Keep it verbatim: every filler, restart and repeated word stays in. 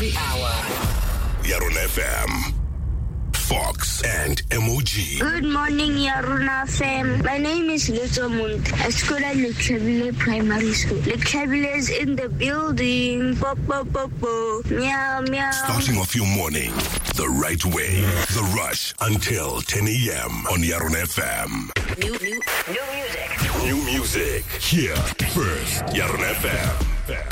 every hour. Yaron F M. Fox and M O G. Good morning, Yaruna fam. My name is Little Munt. I school at Lechabile Primary School. Lechabile is in the building. Bo, bo, bo, bo. Meow, meow. Starting off your morning the right way. The Rush until ten a.m. on Yaron F M. New, new, new music. New music. Here first. Yaron F M.